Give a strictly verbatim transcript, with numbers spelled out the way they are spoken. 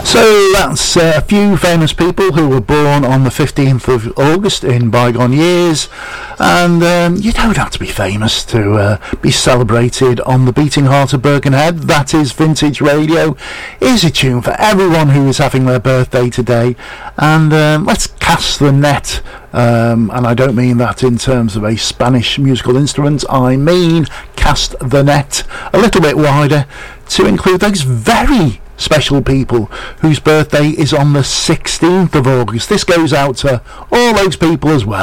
So that's uh, a few famous people who were born on the fifteenth of August in bygone years, and um, you don't have to be famous to uh, be celebrated on the beating heart of Birkenhead. That is Vintage Radio. Here's a tune for everyone who is having their birthday today, and um, let's cast the net, um, and I don't mean that in terms of a Spanish musical instrument. I mean cast the net a little bit wider to include those very special people whose birthday is on the sixteenth of August. This goes out to all those people as well.